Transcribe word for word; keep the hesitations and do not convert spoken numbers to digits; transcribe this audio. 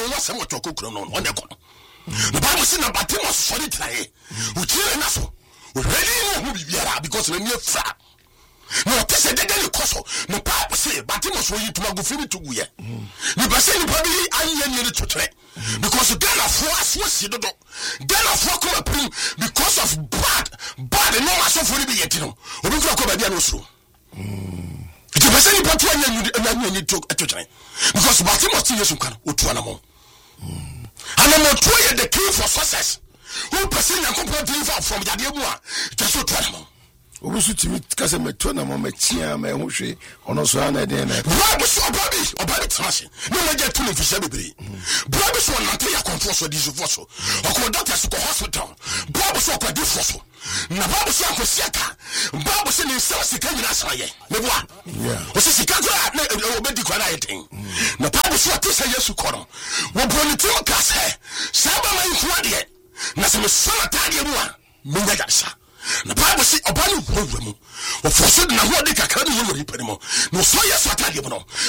was what you cook on on the corner. The Bible says that Bartimaeus saw it like, which is enough. We really know who we are because we're near fra. No, this is the daily cost. No, Papa say, Bartimaeus will you to go free to we. The person probably I needed to try because the girl of us was you don't girl of work up because of bad, bad, and no, I saw for the yet, you know, or we could come by the other. The person you put one you took at your time because Bartimaeus is you can, Utuanamo. And I'm not trying the key for success. Who person and company from Yadimua, just to tell them. Obusu timi kase metona mo metia ma ehwehwe ono so ana de na Bible so obabi obabi trash no we get to no fisha bebre Bible so na te ya control so di so so okọ doctor so hospital Bible so okọ di so na Bible so akosiaka Bible so ni so sika nyina so ye me boa yeah o se sika kura na obedi kwa na yetin na Bible so ate say Yesu koro wo bonitim kase saba man kwa de na se me so atade mu a me nya gasa na Bible say obani wura mu o foso na ho de kakra ni wura ipani mo no so yes atade mo no